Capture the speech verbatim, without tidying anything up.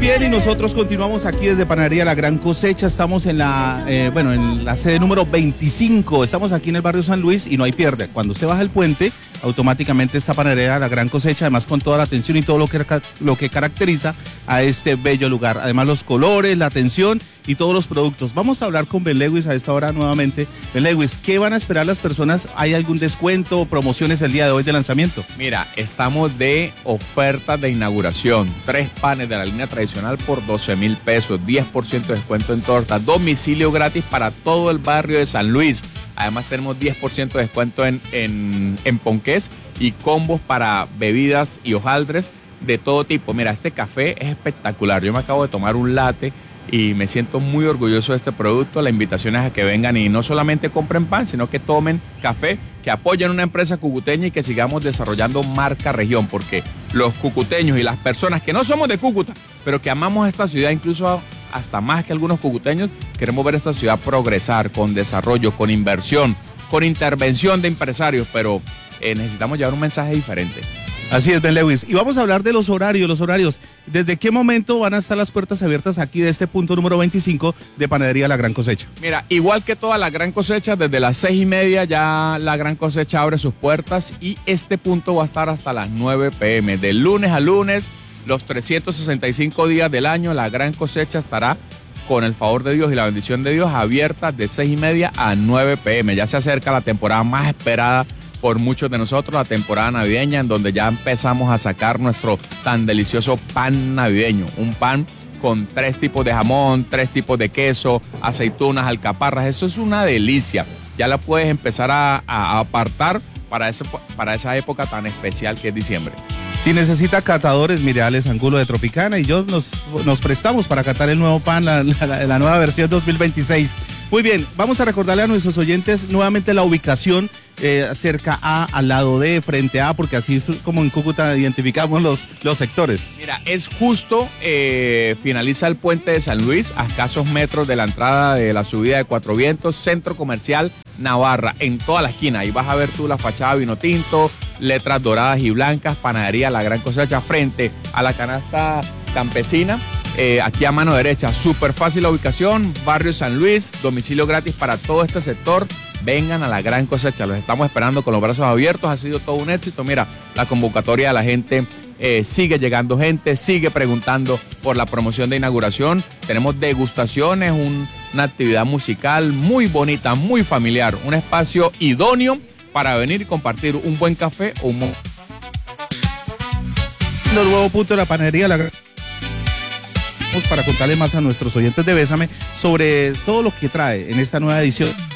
bien, y nosotros continuamos aquí desde Panadería La Gran Cosecha. Estamos en la, eh, bueno, en la sede número veinticinco. Estamos aquí en el barrio San Luis y no hay pierde. Cuando usted baja el puente, automáticamente está Panadería La Gran Cosecha, además con toda la atención y todo lo que, lo que caracteriza a este bello lugar. Además los colores, la atención y todos los productos. Vamos a hablar con Ben Lewis a esta hora nuevamente. Ben Lewis, ¿qué van a esperar las personas? ¿Hay algún descuento o promociones el día de hoy de lanzamiento? Mira, estamos de ofertas de inauguración. Tres panes de la línea tradicional por doce mil pesos, diez por ciento de descuento en tortas, domicilio gratis para todo el barrio de San Luis. Además tenemos diez por ciento de descuento en, en, en ponqués y combos para bebidas y hojaldres de todo tipo. Mira, este café es espectacular. Yo me acabo de tomar un latte y me siento muy orgulloso de este producto. La invitación es a que vengan y no solamente compren pan, sino que tomen café, que apoyen una empresa cucuteña y que sigamos desarrollando marca región, porque los cucuteños y las personas que no somos de Cúcuta, pero que amamos esta ciudad, incluso hasta más que algunos cucuteños, queremos ver esta ciudad progresar con desarrollo, con inversión, con intervención de empresarios, pero eh, necesitamos llevar un mensaje diferente. Así es, Ben Lewis. Y vamos a hablar de los horarios, los horarios. ¿Desde qué momento van a estar las puertas abiertas aquí de este punto número veinticinco de Panadería La Gran Cosecha? Mira, igual que toda La Gran Cosecha, desde las seis y media ya La Gran Cosecha abre sus puertas y este punto va a estar hasta las nueve pe eme. De lunes a lunes, los trescientos sesenta y cinco días del año, La Gran Cosecha estará, con el favor de Dios y la bendición de Dios, abierta de seis y media a nueve pe eme. Ya se acerca la temporada más esperada por muchos de nosotros, la temporada navideña, en donde ya empezamos a sacar nuestro tan delicioso pan navideño. Un pan con tres tipos de jamón, tres tipos de queso, aceitunas, alcaparras. Eso es una delicia. Ya la puedes empezar a, a apartar para, ese, para esa época tan especial que es diciembre. Si necesita catadores, mire, Alex Angulo de Tropicana y yo nos, nos prestamos para catar el nuevo pan, la, la, la nueva versión dos mil veintiséis. Muy bien, vamos a recordarle a nuestros oyentes nuevamente la ubicación eh, cerca A, al lado de, frente a, porque así es como en Cúcuta identificamos los, los sectores. Mira, es justo, eh, finaliza el puente de San Luis, a escasos metros de la entrada de la subida de Cuatro Vientos, Centro Comercial Navarra, en toda la esquina. Ahí vas a ver tú la fachada vino tinto, letras doradas y blancas, Panadería La Gran Cosecha, frente a la canasta campesina. Eh, aquí a mano derecha, súper fácil la ubicación, barrio San Luis, domicilio gratis para todo este sector. Vengan a La Gran Cosecha, los estamos esperando con los brazos abiertos, ha sido todo un éxito. Mira, la convocatoria de la gente, eh, sigue llegando gente, sigue preguntando por la promoción de inauguración. Tenemos degustaciones, un, una actividad musical muy bonita, muy familiar, un espacio idóneo para venir y compartir un buen café o un... El nuevo punto de la Panadería La Gran para contarle más a nuestros oyentes de Bésame sobre todo lo que trae en esta nueva edición.